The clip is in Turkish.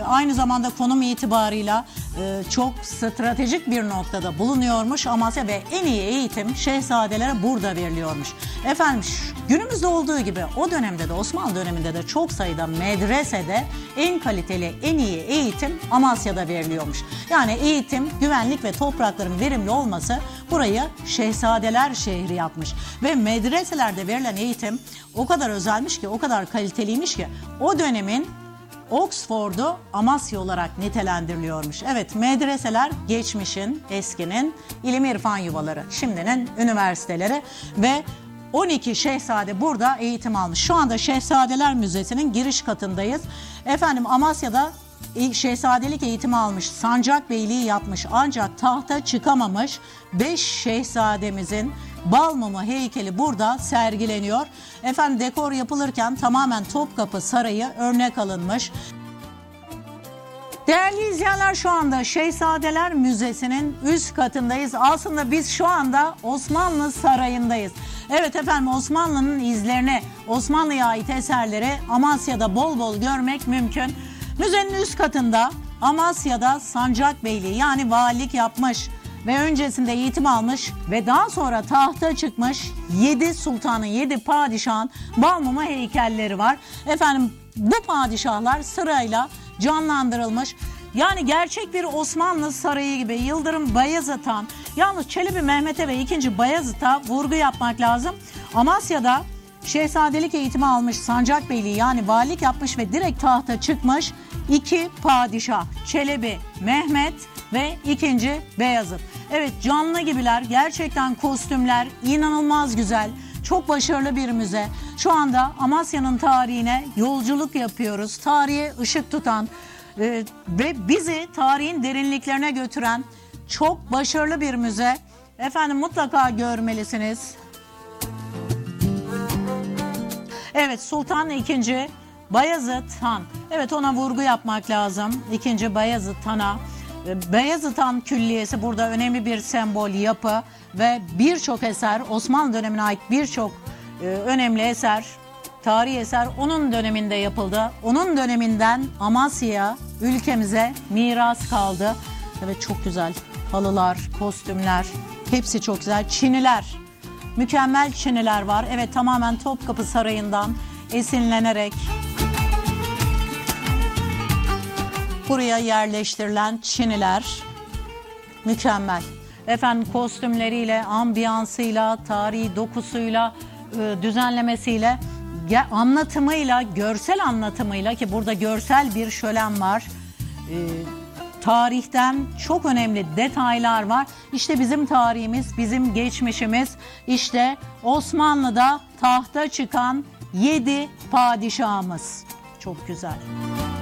Aynı zamanda konum itibarıyla çok stratejik bir noktada bulunuyormuş Amasya ve en iyi eğitim şehzadelere burada veriliyormuş. Efendim günümüzde olduğu gibi o dönemde de Osmanlı döneminde de çok sayıda medresede en kaliteli, en iyi eğitim Amasya'da veriliyormuş. Yani eğitim, güvenlik ve toprakların verimli olması burayı şehzadeler şehri yapmış. Ve medreselerde verilen eğitim o kadar özelmiş ki, o kadar kaliteliymiş ki o dönemin Oxford'u Amasya olarak nitelendiriliyormuş. Evet, medreseler geçmişin, eskinin ilim irfan yuvaları, şimdinin üniversiteleri ve 12 şehzade burada eğitim almış. Şu anda Şehzadeler Müzesi'nin giriş katındayız. Efendim Amasya'da şehzadelik eğitimi almış, sancak beyliği yapmış ancak tahta çıkamamış 5 şehzademizin Balmumu heykeli burada sergileniyor. Efendim dekor yapılırken tamamen Topkapı Sarayı örnek alınmış. Değerli izleyenler, şu anda Şehzadeler Müzesi'nin üst katındayız. Aslında biz şu anda Osmanlı Sarayı'ndayız. Evet efendim, Osmanlı'nın izlerini, Osmanlı'ya ait eserleri Amasya'da bol bol görmek mümkün. Müzenin üst katında Amasya'da Sancakbeyliği yani valilik yapmış ve öncesinde eğitim almış ve daha sonra tahta çıkmış 7 sultanın, 7 padişahın Balmumu heykelleri var. Efendim bu padişahlar sırayla canlandırılmış. Yani gerçek bir Osmanlı sarayı gibi. Yıldırım Bayezid Han. Yalnız Çelebi Mehmet'e ve 2. Bayezid'e vurgu yapmak lazım. Amasya'da şehzadelik eğitimi almış, sancakbeyliği yani valilik yapmış ve direkt tahta çıkmış 2 padişah. Çelebi Mehmet ve 2. Beyazıt. Evet, canlı gibiler. Gerçekten kostümler inanılmaz güzel. Çok başarılı bir müze. Şu anda Amasya'nın tarihine yolculuk yapıyoruz. Tarihe ışık tutan ve bizi tarihin derinliklerine götüren çok başarılı bir müze. Efendim mutlaka görmelisiniz. Evet, Sultan II. Bayezid Han. Evet, ona vurgu yapmak lazım. 2. Bayezid Han'a. Bayezid Han Külliyesi burada önemli bir sembol yapı ve birçok eser, Osmanlı dönemine ait birçok önemli eser, tarihi eser onun döneminde yapıldı. Onun döneminden Amasya'ya, ülkemize miras kaldı. Evet, çok güzel halılar, kostümler, hepsi çok güzel. Çiniler, mükemmel çiniler var. Evet, tamamen Topkapı Sarayı'ndan esinlenerek buraya yerleştirilen çiniler mükemmel. Efendim kostümleriyle, ambiyansıyla, tarihi dokusuyla, düzenlemesiyle, anlatımıyla, görsel anlatımıyla ki burada görsel bir şölen var. Tarihten çok önemli detaylar var. İşte bizim tarihimiz, bizim geçmişimiz. İşte Osmanlı'da tahta çıkan 7 padişahımız. Çok güzel.